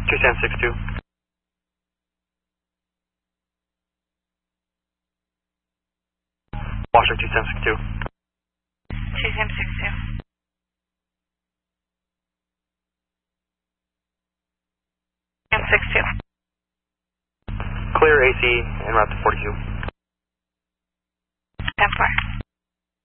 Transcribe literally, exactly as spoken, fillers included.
two seven six two. Washer two seven six two. two seven six two. And six two. Clear A C and route to forty-two. ten four.